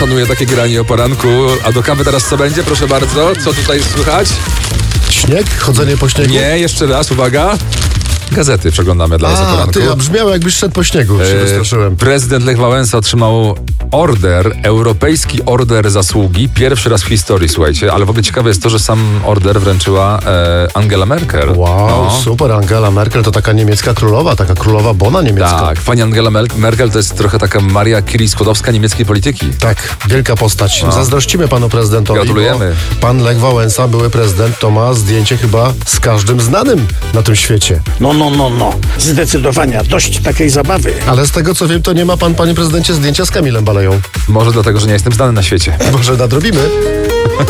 Szanuję takie granie o poranku. A do kawy teraz co będzie? Proszę bardzo. Co tutaj słychać? Śnieg? Chodzenie po śniegu? Nie, jeszcze raz, uwaga. Gazety przeglądamy dla was o poranku. Ty, a brzmiało jakbyś szedł po śniegu, się wystraszyłem. Prezydent Lech Wałęsa otrzymał Europejski Order Zasługi. Pierwszy raz w historii, słuchajcie. Ale w ogóle ciekawe jest to, że sam order wręczyła Angela Merkel. Wow, super. Angela Merkel to taka niemiecka królowa, taka królowa Bona niemiecka. Tak, pani Angela Merkel to jest trochę taka Maria Curie-Skłodowska niemieckiej polityki. Tak, wielka postać. Zazdrościmy panu prezydentowi. Gratulujemy. Pan Lech Wałęsa, były prezydent, to ma zdjęcie chyba z każdym znanym na tym świecie. No. Zdecydowanie, dość takiej zabawy. Ale z tego co wiem, to nie ma pan, panie prezydencie, zdjęcia z Kamilem Baleją. Może dlatego, że nie jestem znany na świecie. Może nadrobimy?